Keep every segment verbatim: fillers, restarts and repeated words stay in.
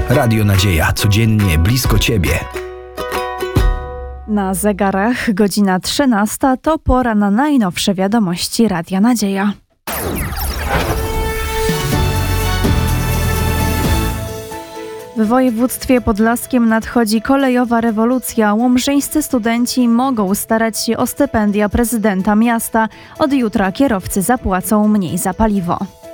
Radio Nadzieja, codziennie blisko Ciebie. Na zegarach godzina trzynasta to pora na najnowsze wiadomości Radia Nadzieja. W województwie podlaskim nadchodzi kolejowa rewolucja. Łomżyńscy studenci mogą starać się o stypendia prezydenta miasta. Od jutra kierowcy zapłacą mniej za paliwo.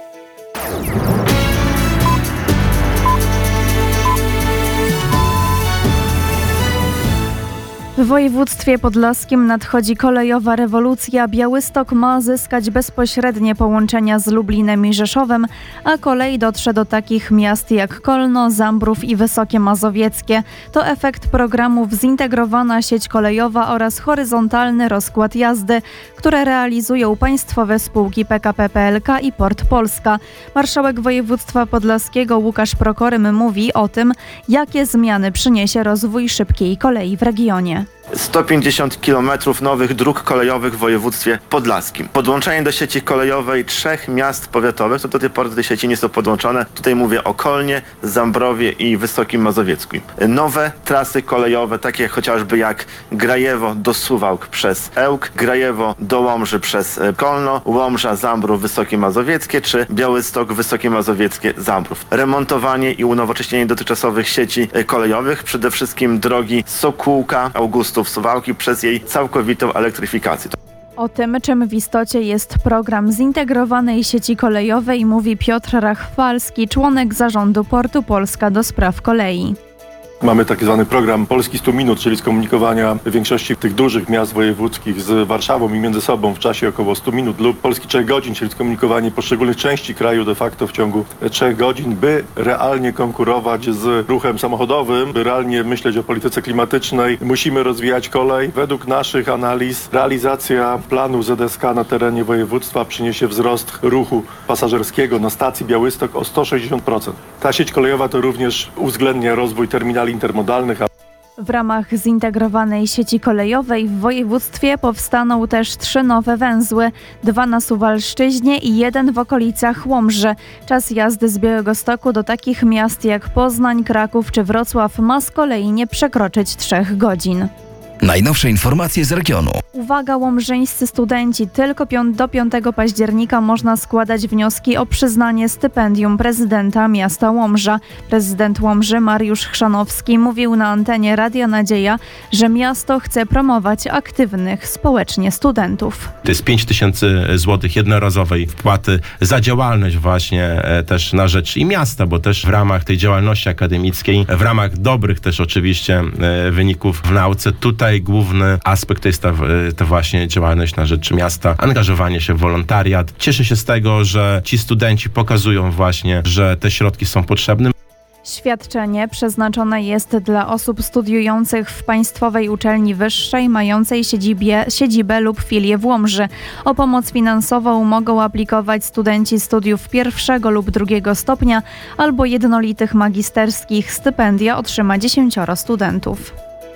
W województwie podlaskim nadchodzi kolejowa rewolucja. Białystok ma zyskać bezpośrednie połączenia z Lublinem i Rzeszowem, a kolej dotrze do takich miast jak Kolno, Zambrów i Wysokie Mazowieckie. To efekt programów Zintegrowana Sieć Kolejowa oraz Horyzontalny Rozkład Jazdy, które realizują państwowe spółki P K P P L K i Port Polska. Marszałek województwa podlaskiego Łukasz Prokorym mówi o tym, jakie zmiany przyniesie rozwój szybkiej kolei w regionie. sto pięćdziesiąt kilometrów nowych dróg kolejowych w województwie podlaskim. Podłączenie do sieci kolejowej trzech miast powiatowych, to do tej pory do tej sieci nie są podłączone. Tutaj mówię o Kolnie, Zambrowie i Wysokim Mazowieckim. Nowe trasy kolejowe, takie chociażby jak Grajewo do Suwałk przez Ełk, Grajewo do Łomży przez Kolno, Łomża, Zambrów, Wysokie Mazowieckie czy Białystok, Wysokie Mazowieckie, Zambrów. Remontowanie i unowocześnienie dotychczasowych sieci kolejowych, przede wszystkim drogi Sokółka, Augustów, Suwałki przez jej całkowitą elektryfikację. O tym, czym w istocie jest program Zintegrowanej Sieci Kolejowej, mówi Piotr Rachwalski, członek zarządu Portu Polska do spraw kolei. Mamy tak zwany program Polski sto minut, czyli skomunikowania większości tych dużych miast wojewódzkich z Warszawą i między sobą w czasie około stu minut, lub Polski trzech godzin, czyli skomunikowanie poszczególnych części kraju de facto w ciągu trzech godzin, by realnie konkurować z ruchem samochodowym, by realnie myśleć o polityce klimatycznej. Musimy rozwijać kolej. Według naszych analiz realizacja planu Z S K na terenie województwa przyniesie wzrost ruchu pasażerskiego na stacji Białystok o sto sześćdziesiąt procent. Ta sieć kolejowa to również uwzględnia rozwój terminali intermodalnych. W ramach zintegrowanej sieci kolejowej w województwie powstaną też trzy nowe węzły, dwa na Suwalszczyźnie i jeden w okolicach Łomży. Czas jazdy z Białegostoku do takich miast jak Poznań, Kraków czy Wrocław ma z kolei nie przekroczyć trzech godzin. Najnowsze informacje z regionu. Uwaga, łomżyńscy studenci, tylko pią- do piątego października można składać wnioski o przyznanie stypendium prezydenta miasta Łomża. Prezydent Łomży Mariusz Chrzanowski mówił na antenie Radia Nadzieja, że miasto chce promować aktywnych społecznie studentów. To jest pięć tysięcy złotych jednorazowej wpłaty za działalność właśnie e, też na rzecz i miasta, bo też w ramach tej działalności akademickiej, w ramach dobrych też oczywiście e, wyników w nauce, tutaj główny aspekt to jest ta, ta właśnie działalność na rzecz miasta, angażowanie się w wolontariat. Cieszę się z tego, że ci studenci pokazują właśnie, że te środki są potrzebne. Świadczenie przeznaczone jest dla osób studiujących w Państwowej Uczelni Wyższej mającej siedzibie, siedzibę lub filię w Łomży. O pomoc finansową mogą aplikować studenci studiów pierwszego lub drugiego stopnia albo jednolitych magisterskich. Stypendia otrzyma dziesięcioro studentów.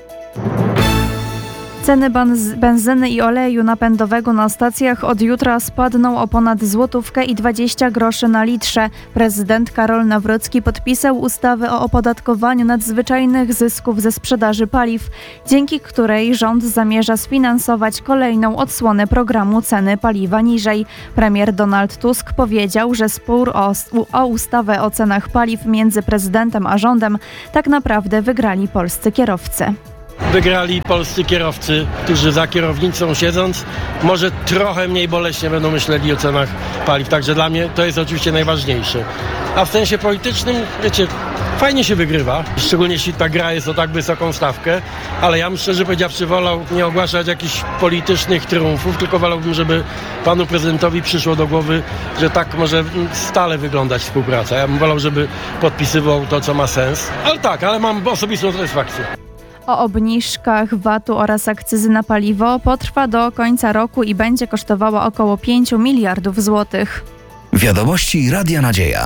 Ceny benzyny i oleju napędowego na stacjach od jutra spadną o ponad złotówkę i dwadzieścia groszy na litrze. Prezydent Karol Nawrocki podpisał ustawę o opodatkowaniu nadzwyczajnych zysków ze sprzedaży paliw, dzięki której rząd zamierza sfinansować kolejną odsłonę programu Ceny paliwa niżej. Premier Donald Tusk powiedział, że spór o, o ustawę o cenach paliw między prezydentem a rządem tak naprawdę wygrali polscy kierowcy. Wygrali polscy kierowcy, którzy za kierownicą siedząc może trochę mniej boleśnie będą myśleli o cenach paliw. Także dla mnie to jest oczywiście najważniejsze. A w sensie politycznym, wiecie, fajnie się wygrywa, szczególnie jeśli ta gra jest o tak wysoką stawkę, ale ja bym szczerze powiedziawszy wolał nie ogłaszać jakichś politycznych triumfów, tylko wolałbym, żeby panu prezydentowi przyszło do głowy, że tak może stale wyglądać współpraca. Ja bym wolał, żeby podpisywał to, co ma sens. Ale tak, ale mam osobistą satysfakcję. O obniżkach V A T-u oraz akcyzy na paliwo potrwa do końca roku i będzie kosztowała około pięć miliardów złotych. Wiadomości Radia Nadzieja.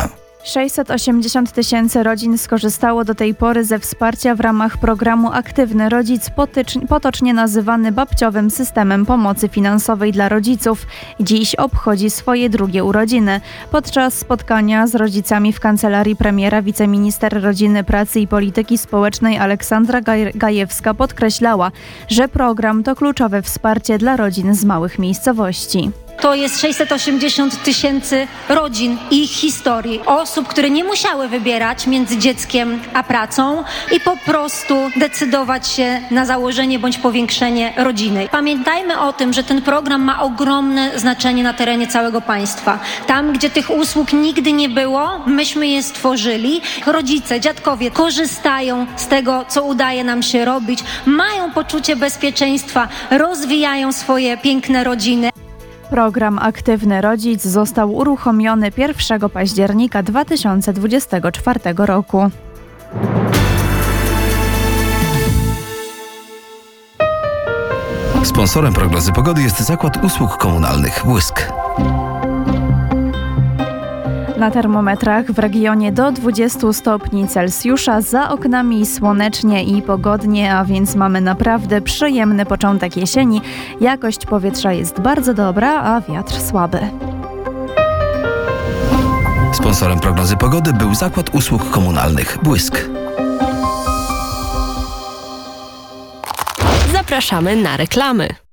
sześćset osiemdziesiąt tysięcy rodzin skorzystało do tej pory ze wsparcia w ramach programu Aktywny Rodzic, potycz- potocznie nazywany babciowym systemem pomocy finansowej dla rodziców. Dziś obchodzi swoje drugie urodziny. Podczas spotkania z rodzicami w kancelarii premiera wiceminister Rodziny, Pracy i Polityki Społecznej Aleksandra Gaj- Gajewska podkreślała, że program to kluczowe wsparcie dla rodzin z małych miejscowości. To jest sześćset osiemdziesiąt tysięcy rodzin i ich historii. Osób, które nie musiały wybierać między dzieckiem a pracą i po prostu decydować się na założenie bądź powiększenie rodziny. Pamiętajmy o tym, że ten program ma ogromne znaczenie na terenie całego państwa. Tam, gdzie tych usług nigdy nie było, myśmy je stworzyli. Rodzice, dziadkowie korzystają z tego, co udaje nam się robić, mają poczucie bezpieczeństwa, rozwijają swoje piękne rodziny. Program Aktywny Rodzic został uruchomiony pierwszego października dwa tysiące dwudziestego czwartego roku. Sponsorem prognozy pogody jest Zakład Usług Komunalnych Błysk. Na termometrach w regionie do dwudziestu stopni Celsjusza, za oknami słonecznie i pogodnie, a więc mamy naprawdę przyjemny początek jesieni. Jakość powietrza jest bardzo dobra, a wiatr słaby. Sponsorem prognozy pogody był Zakład Usług Komunalnych Błysk. Zapraszamy na reklamy.